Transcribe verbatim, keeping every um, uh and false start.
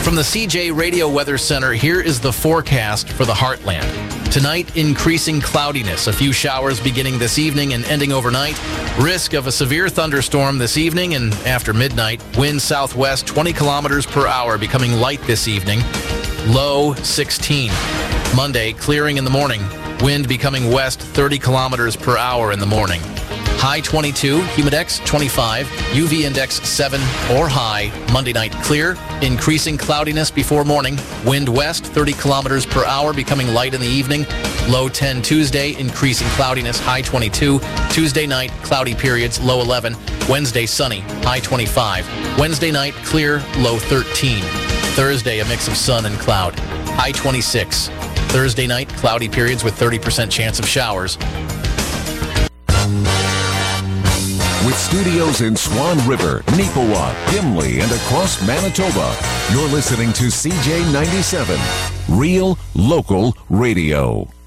From the C J Radio Weather Center, here is the forecast for the Heartland. Tonight, increasing cloudiness. A few showers beginning this evening and ending overnight. Risk of a severe thunderstorm this evening and after midnight. Wind southwest twenty kilometers per hour, becoming light this evening. Low sixteen. Monday, clearing in the morning. Wind becoming west thirty kilometers per hour in the morning. High twenty-two, humidex twenty-five, U V index seven or high. Monday night clear, increasing cloudiness before morning. Wind west thirty kilometers per hour, becoming light in the evening. Low ten Tuesday, increasing cloudiness, high twenty-two. Tuesday night, cloudy periods, low eleven. Wednesday sunny, high twenty-five. Wednesday night clear, low thirteen. Thursday, a mix of sun and cloud, high twenty-six. Thursday night, cloudy periods with thirty percent chance of showers. With studios in Swan River, Neepawa, Gimli, and across Manitoba, you're listening to C J ninety-seven, Real Local Radio.